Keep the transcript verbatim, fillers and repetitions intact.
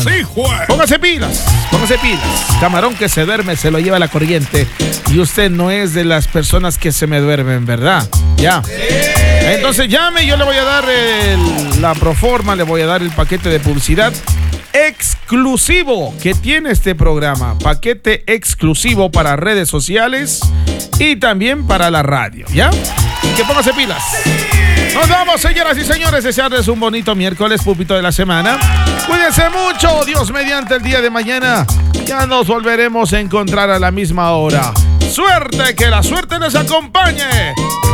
Sí, juez. Póngase pilas, póngase pilas. Camarón que se duerme se lo lleva la corriente. Y usted no es de las personas que se me duermen, ¿verdad? Ya. Sí. Entonces llame, yo le voy a dar el, la proforma, le voy a dar el paquete de publicidad exclusivo que tiene este programa. Paquete exclusivo para redes sociales y también para la radio, ¿ya? Que póngase pilas. Nos vamos, señoras y señores, desearles un bonito miércoles, púlpito de la semana. Cuídense mucho, Dios mediante el día de mañana. Ya nos volveremos a encontrar a la misma hora. Suerte, que la suerte les acompañe.